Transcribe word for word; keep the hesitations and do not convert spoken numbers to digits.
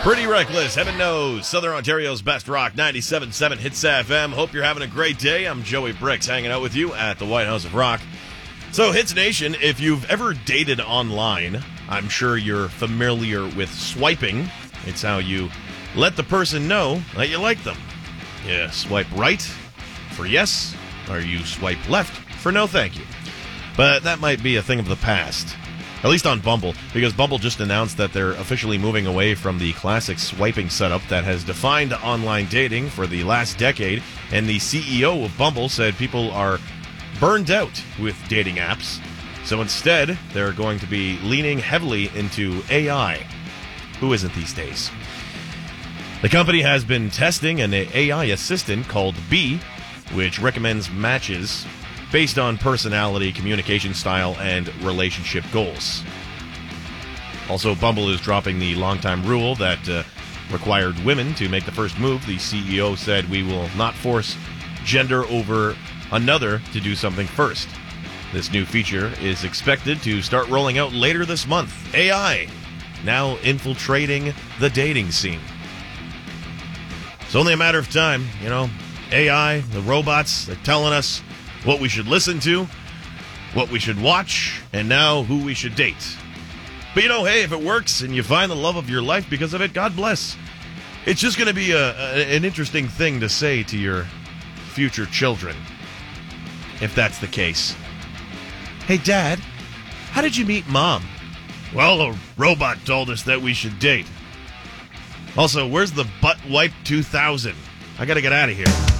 Pretty Reckless, Heaven Knows, Southern Ontario's best rock, ninety-seven point seven Hits F M. Hope you're having a great day. I'm Joey Bricks, hanging out with you at the White House of Rock. So, Hits Nation, if you've ever dated online, I'm sure you're familiar with swiping. It's how you let the person know that you like them. You swipe right for yes, or you swipe left for no thank you. But that might be a thing of the past. At least on Bumble, because Bumble just announced that they're officially moving away from the classic swiping setup that has defined online dating for the last decade, and the C E O of Bumble said people are burned out with dating apps, so instead they're going to be leaning heavily into A I. Who isn't these days? The company has been testing an A I assistant called Bee, which recommends matches based on personality, communication style, and relationship goals. Also, Bumble is dropping the longtime rule that uh, required women to make the first move. The C E O said, "We will not force gender over another to do something first." This new feature is expected to start rolling out later this month. A I, now infiltrating the dating scene. It's only a matter of time, you know. A I, the robots, they're telling us what we should listen to, what we should watch, and now who we should date. But you know, hey, if it works and you find the love of your life because of it, God bless. It's just going to be a, a, an interesting thing to say to your future children, if that's the case. "Hey, Dad, how did you meet Mom?" "Well, a robot told us that we should date." Also, where's the Butt Wipe two thousand? I got to get out of here.